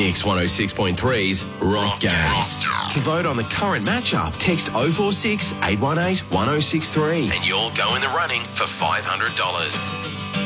Mix 106.3's Rock Games. To vote on the current matchup, text 046 818 1063 and you'll go in the running for $500.